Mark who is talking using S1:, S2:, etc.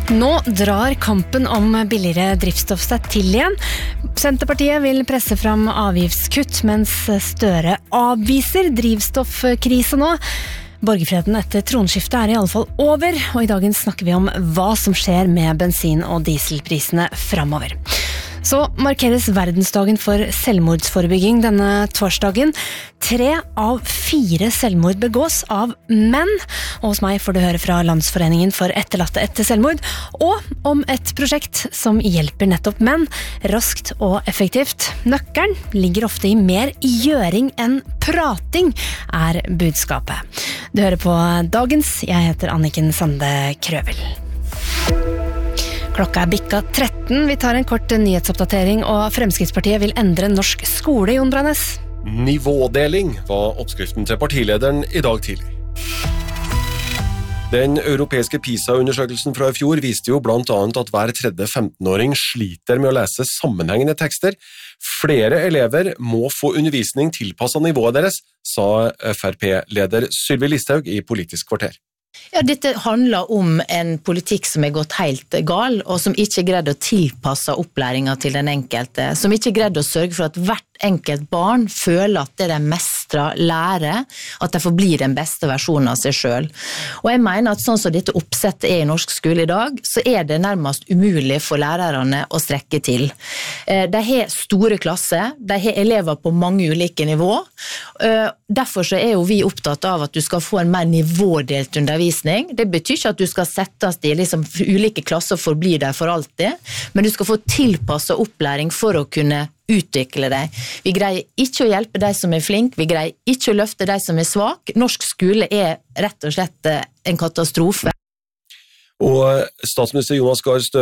S1: Nå drar kampen om billigere drivstoff seg til igjen. Senterpartiet vil presse fram avgiftskutt, mens Støre avviser drivstoffkrise nå. Borgerfreden etter tronskiftet i alle fall over, og i dagen snakker vi om hva som skjer med bensin- og dieselprisene fremover. Så markeres verdensdagen for selvmordsforebygging denne torsdagen. 3 av 4 selvmord begås av menn. Og hos meg får du høre fra Landsforeningen for etterlatte etter selvmord, og om et prosjekt som hjelper nettopp menn, raskt og effektivt. Nøkkelen ligger ofte i mer gjøring enn prating, budskapet. Du hører på Dagens, jeg heter Anniken Sande Krøvel. Klokka bikka 13, vi tar en kort nyhetsoppdatering, og Fremskrittspartiet vil endre norsk skole, Jon Brannes.
S2: Nivådeling var oppskriften til partilederen i dag tidlig. Den europeiske PISA-undersøkelsen fra i fjor viste jo blant annet at hver tredje 15-åring sliter med å lese sammenhengende tekster. Flere elever må få undervisning tilpasset nivået deres, sa FrP-leder Sylvi Listhaug i Politisk kvarter.
S3: Ja, dette handler om en politikk som gått helt gal, og som ikke greide å tilpasse opplæringen til den enkelte, som ikke greide å sørge for at hvert enkelt barn føler at det de mestrer, lærer, at de får bli den beste versjonen av seg selv. Og jeg mener at sånn som dette oppsettet i norsk skole i dag, så det nærmest umulig for lærerne å strekke til. De har store klasser, de har elever på mange ulike nivå, derfor så jo vi opptatt av at du skal få en mer nivådelt undervisning. Det betyr ikke at du skal settes i ulike klasser og forbli der for alltid, men du skal få tilpasset opplæring for å kunne utvikle deg. Vi greier ikke å hjelpe de som flink, vi greier ikke å løfte de som svak. Norsk skole rett og slett en katastrofe.
S2: Og statsminister Jonas Gahr Støre